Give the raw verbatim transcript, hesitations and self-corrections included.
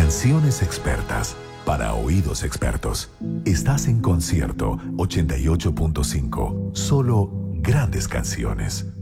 Canciones expertas para oídos expertos. Estás en Concierto ochenta y ocho punto cinco. Solo grandes canciones.